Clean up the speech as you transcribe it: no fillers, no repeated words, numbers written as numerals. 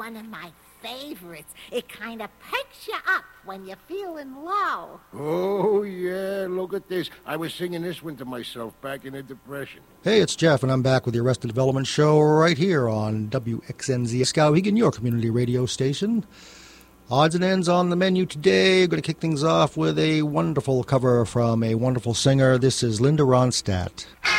one of my favorites. It kind of picks you up when you're feeling low. Oh, yeah, look at this. I was singing this one to myself back in the Depression. Hey, it's Jeff, and I'm back with the Arrested Development Show right here on WXNZ Skowhegan, your community radio station. Odds and ends on the menu today. Going to kick things off with a wonderful cover from a wonderful singer. This is Linda Ronstadt.